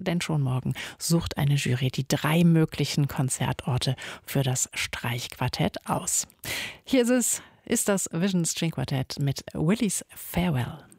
denn schon morgen sucht eine Jury die 3 möglichen Konzertorte für das Streichquartett aus. Hier ist das Vision String Quartett mit Willie's Farewell.